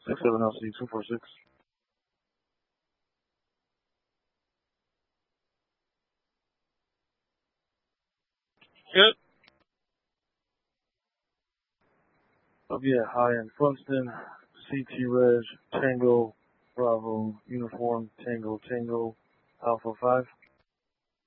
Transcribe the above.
67LC 246. Good. Oh yeah, hi in Funston, CT Reg, Tango, Bravo, Uniform, Tango, Alpha 5.